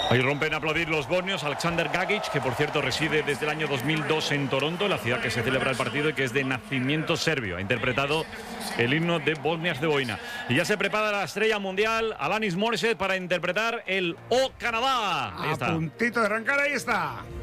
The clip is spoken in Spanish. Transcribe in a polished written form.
Hoy rompen a aplaudir los bosnios. Alexander Gagic, que por cierto reside desde el año 2002 en Toronto, la ciudad que se celebra el partido y que es de nacimiento serbio. Ha interpretado el himno de Bosnia-Herzegovina. Y ya se prepara la estrella mundial, Alanis Morissette, para interpretar el O Canadá. A puntito de arrancar, ahí está.